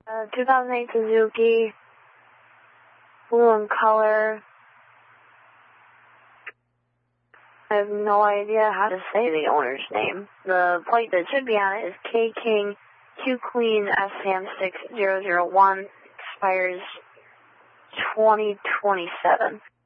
2008 Suzuki, blue in color. I have no idea how to say the owner's name. The plate that should be on it is K King Q Queen SM 6001, expires 2027.